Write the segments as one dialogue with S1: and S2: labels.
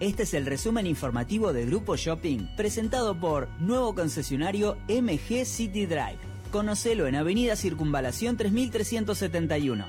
S1: Este es el resumen informativo de Grupo Shopping, presentado por nuevo concesionario MG City Drive. Conocelo en Avenida Circunvalación 3371.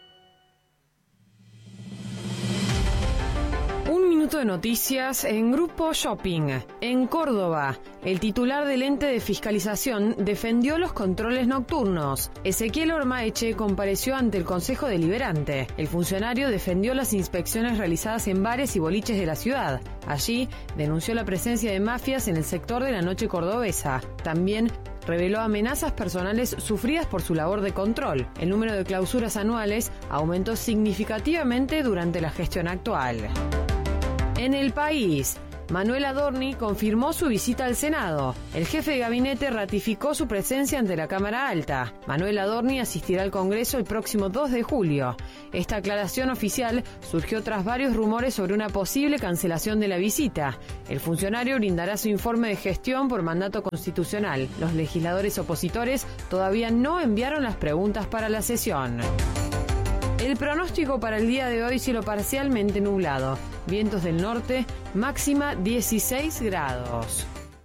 S2: Un minuto de noticias en Grupo Shopping. En Córdoba, el titular del ente de fiscalización defendió los controles nocturnos. Ezequiel Ormaeche compareció ante el Consejo Deliberante. El funcionario defendió las inspecciones realizadas en bares y boliches de la ciudad. Allí denunció la presencia de mafias en el sector de la noche cordobesa. También reveló amenazas personales sufridas por su labor de control. El número de clausuras anuales aumentó significativamente durante la gestión actual. En el país, Manuel Adorni confirmó su visita al Senado. El jefe de gabinete ratificó su presencia ante la Cámara Alta. Manuel Adorni asistirá al Congreso el próximo 2 de julio. Esta aclaración oficial surgió tras varios rumores sobre una posible cancelación de la visita. El funcionario brindará su informe de gestión por mandato constitucional. Los legisladores opositores todavía no enviaron las preguntas para la sesión. El pronóstico para el día de hoy: cielo parcialmente nublado, vientos del norte, máxima 16 grados.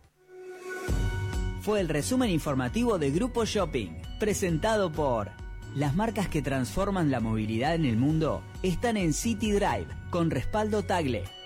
S1: Fue el resumen informativo de Grupo Shopping, presentado por... Las marcas que transforman la movilidad en el mundo están en City Drive, con respaldo Tagle.